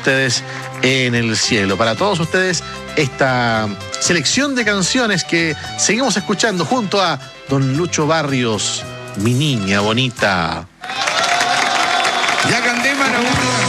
ustedes en el cielo. Para todos ustedes, esta selección de canciones que seguimos escuchando junto a don Lucho Barrios, Mi Niña Bonita. Ya canté, mano.